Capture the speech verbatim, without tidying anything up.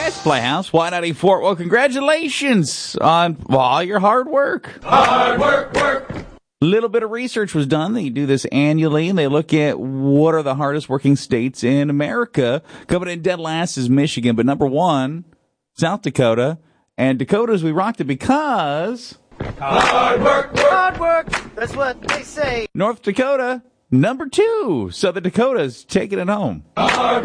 It's Playhouse, Y ninety-four. Well, congratulations on all your hard work. Hard work, work. A little bit of research was done. They do this annually, and they look at what are the hardest working states in America. Coming in dead last is Michigan, but number one, South Dakota. And Dakotas, we rocked it because... Hard work, work. Hard work. That's what they say. North Dakota, number two. So the Dakotas taking it home. Hard